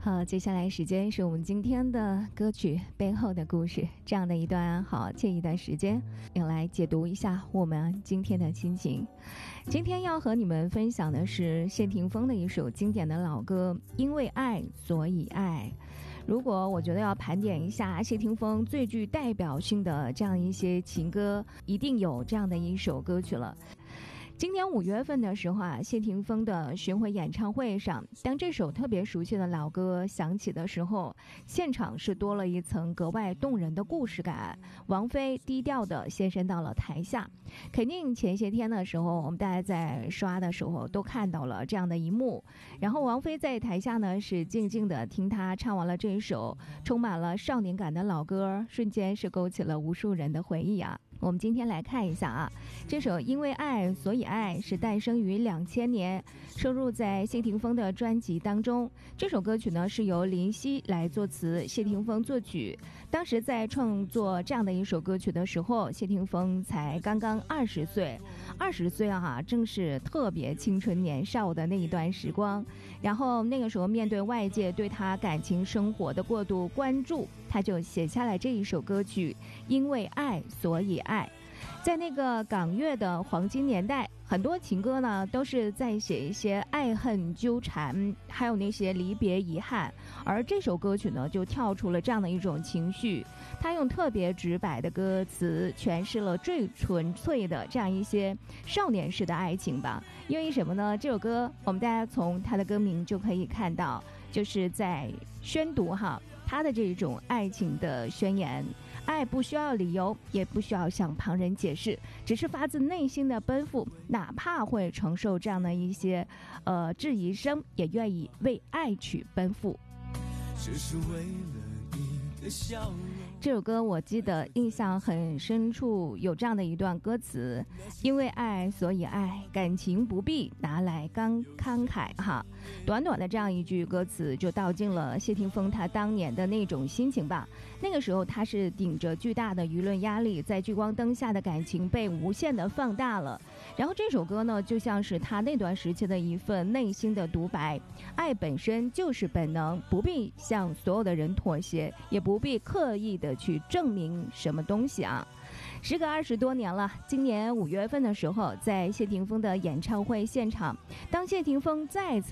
好，接下来时间是我们今天的歌曲背后的故事，这样的一段好惬意的时间，要来解读一下我们今天的心情。今天要和你们分享的是谢霆锋的一首经典的老歌《因为爱所以爱》。如果我觉得要盘点一下谢霆锋最具代表性的这样一些情歌，一定有这样的一首歌曲了。今年5月份的时候谢霆锋的巡回演唱会上，当这首特别熟悉的老歌响起的时候，现场是多了一层格外动人的故事感。王菲低调地现身到了台下，肯定前些天的时候，我们大家在刷的时候都看到了这样的一幕。然后王菲在台下呢，是静静地听她唱完了这一首充满了少年感的老歌，瞬间是勾起了无数人的回忆啊。我们今天来看一下这首《因为爱所以爱》是诞生于2000年，收录在谢霆锋的专辑当中。这首歌曲呢是由林夕来作词，谢霆锋作曲。当时在创作这样的一首歌曲的时候，谢霆锋才刚刚20岁，20岁正是特别青春年少的那一段时光。然后那个时候面对外界对他感情生活的过度关注，他就写下来这一首歌曲《因为爱所以爱》。在那个港乐的黄金年代，很多情歌呢都是在写一些爱恨纠缠，还有那些离别遗憾，而这首歌曲呢就跳出了这样的一种情绪，他用特别直白的歌词诠释了最纯粹的这样一些少年式的爱情吧。因为什么呢？这首歌我们大家从它的歌名就可以看到，就是在宣读他的这种爱情的宣言。爱不需要理由，也不需要向旁人解释，只是发自内心的奔赴，哪怕会承受这样的一些质疑声，也愿意为爱去奔赴。 只是为了你的笑容。 这首歌我记得印象很深处有这样的一段歌词：因为爱所以爱，感情不必拿来慷慨短短的这样一句歌词就道尽了谢霆锋他当年的那种心情吧。那个时候他是顶着巨大的舆论压力，在聚光灯下的感情被无限的放大了。然后这首歌呢就像是他那段时期的一份内心的独白，爱本身就是本能，不必向所有的人妥协，也不必刻意的去证明什么东西时隔20多年了，今年5月份的时候，在谢霆锋的演唱会现场，当谢霆锋再次